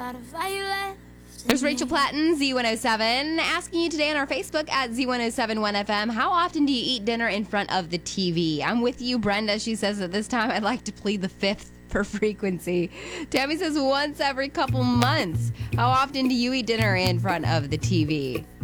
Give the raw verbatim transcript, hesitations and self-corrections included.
There's Rachel Platten, Z one oh seven, asking you today on our Facebook at Z one oh seven one F M, how often do you eat dinner in front of the T V? I'm with you, Brenda. She says at this time I'd like to plead the fifth for frequency. Tammy says once every couple months. How often do you eat dinner in front of the T V?